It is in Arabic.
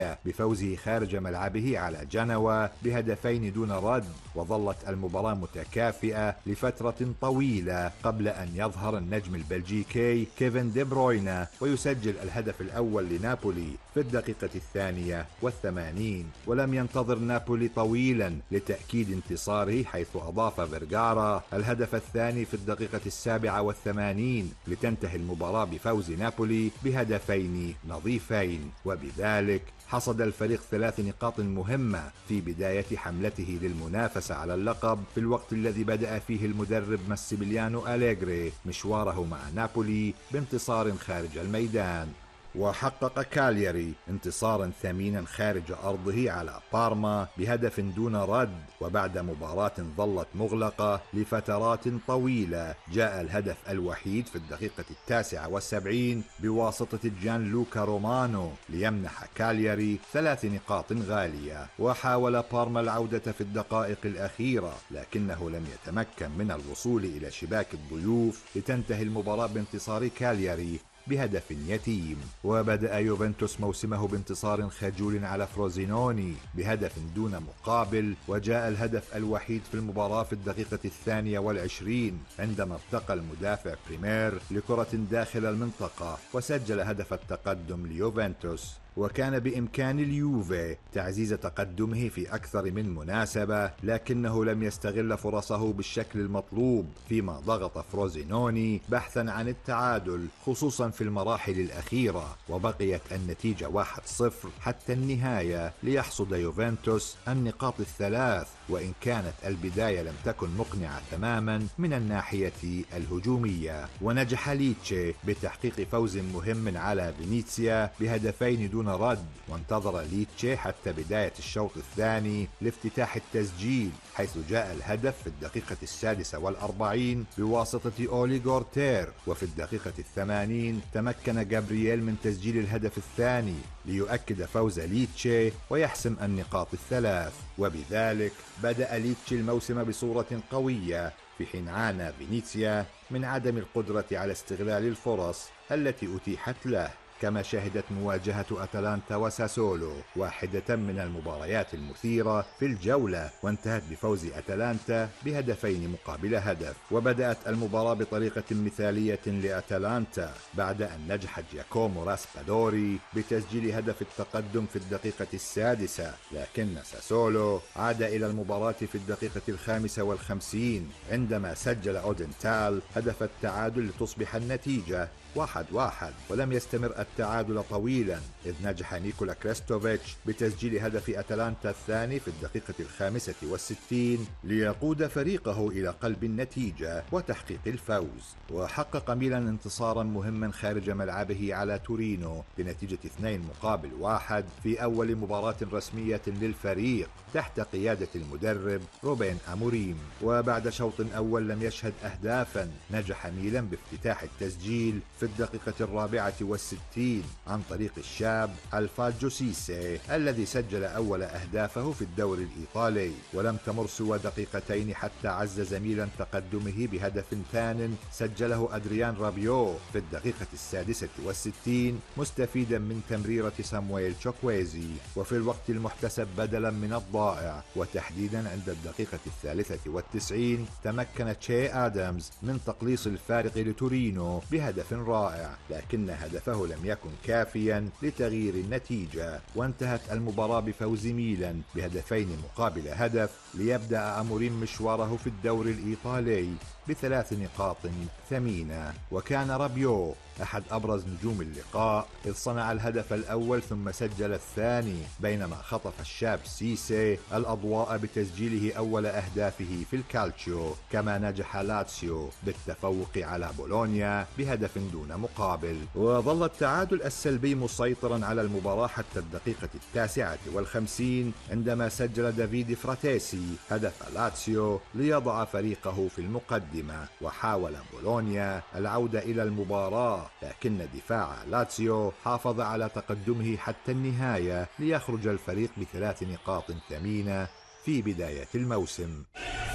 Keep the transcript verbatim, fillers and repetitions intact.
بفوزه خارج ملعبه على جنوة بهدفين دون رد، وظلت المباراة متكافئة لفترة طويلة قبل أن يظهر النجم البلجيكي كيفن دي بروينا ويسجل الهدف الأول لنابولي في الدقيقة الثانية والثمانين. ولم ينتظر نابولي طويلا لتأكيد انتصاره، حيث أضاف فيرغارا الهدف الثاني في الدقيقة السابعة والثمانين لتنتهي المباراة بفوز نابولي بهدفين نظيفين، وبذلك حصد الفريق ثلاث نقاط مهمة في بداية حملته للمنافسة على اللقب، في الوقت الذي بدأ فيه المدرب ماسيميليانو أليغري مشواره مع نابولي بانتصار خارج الميدان. وحقق كالياري انتصارا ثمينا خارج أرضه على بارما بهدف دون رد، وبعد مباراة ظلت مغلقة لفترات طويلة جاء الهدف الوحيد في الدقيقة التاسعة والسبعين بواسطة جان لوكا رومانو ليمنح كالياري ثلاث نقاط غالية. وحاول بارما العودة في الدقائق الأخيرة، لكنه لم يتمكن من الوصول إلى شباك الضيوف لتنتهي المباراة بانتصار كالياري بهدف يتيم. وبدأ يوفنتوس موسمه بانتصار خجول على فروزينوني بهدف دون مقابل، وجاء الهدف الوحيد في المباراة في الدقيقة الثانية والعشرين عندما ارتقى المدافع بريمير لكرة داخل المنطقة وسجل هدف التقدم ليوفنتوس. وكان بإمكان اليوفي تعزيز تقدمه في أكثر من مناسبة، لكنه لم يستغل فرصه بالشكل المطلوب، فيما ضغط فروزينوني بحثا عن التعادل خصوصا في المراحل الأخيرة، وبقيت النتيجة واحد صفر حتى النهاية ليحصد يوفنتوس النقاط الثلاث، وإن كانت البداية لم تكن مقنعة تماما من الناحية الهجومية. ونجح ليتشي بتحقيق فوز مهم على فينيسيا بهدفين دون رد، وانتظر ليتشي حتى بداية الشوط الثاني لافتتاح التسجيل، حيث جاء الهدف في الدقيقة السادسة والأربعين بواسطة أولي غورتير، وفي الدقيقة الثمانين تمكن جابرييل من تسجيل الهدف الثاني ليؤكد فوز ليتشي ويحسم النقاط الثلاث. وبذلك بدأ ليتشي الموسم بصورة قوية، في حين عانى فينيسيا من عدم القدرة على استغلال الفرص التي أتيحت له. كما شهدت مواجهة أتلانتا وساسولو واحدة من المباريات المثيرة في الجولة، وانتهت بفوز أتلانتا بهدفين مقابل هدف. وبدأت المباراة بطريقة مثالية لأتلانتا بعد أن نجح جياكومو راسبادوري بتسجيل هدف التقدم في الدقيقة السادسة، لكن ساسولو عاد إلى المباراة في الدقيقة الخامسة والخمسين عندما سجل أودنتال هدف التعادل لتصبح النتيجة واحد واحد. ولم يستمر التعادل طويلا، إذ نجح نيكولا كريستوفيتش بتسجيل هدف أتلانتا الثاني في الدقيقة الخامسة والستين ليقود فريقه إلى قلب النتيجة وتحقيق الفوز. وحقق ميلان انتصارا مهما خارج ملعبه على تورينو بنتيجة اثنين مقابل واحد في أول مباراة رسمية للفريق تحت قيادة المدرب روبين أموريم. وبعد شوط أول لم يشهد أهدافا، نجح ميلان بافتتاح التسجيل في الدقيقة الرابعة والستين عن طريق الشاب الفاجو سيسي الذي سجل أول أهدافه في الدوري الإيطالي. ولم تمر سوى دقيقتين حتى عزز ميلان تقدمه بهدف ثان سجله أدريان رابيو في الدقيقة السادسة والستين مستفيدا من تمريرة سامويل تشوكويزي، وفي الوقت المحتسب بدلا من الضائع، وتحديدا عند الدقيقة الثالثة والتسعين تمكن تشي آدمز من تقليص الفارق لتورينو بهدف رائع، لكن هدفه لم يكن كافيا لتغيير النتيجة، وانتهت المباراة بفوز ميلان بهدفين مقابل هدف ليبدأ أموريم مشواره في الدوري الإيطالي بثلاث نقاط ثمينة. وكان رابيو أحد أبرز نجوم اللقاء، إذ صنع الهدف الأول ثم سجل الثاني، بينما خطف الشاب سيسي الأضواء بتسجيله أول أهدافه في الكالتشيو. كما نجح لاتسيو بالتفوق على بولونيا بهدف دون مقابل. وظل التعادل السلبي مسيطرا على المباراة حتى الدقيقة التاسعة والخمسين عندما سجل دافيد فراتيسي هدف لاتسيو ليضع فريقه في المقدمة. وحاول بولونيا العودة إلى المباراة، لكن دفاع لاتسيو حافظ على تقدمه حتى النهاية ليخرج الفريق بثلاث نقاط ثمينة في بداية الموسم.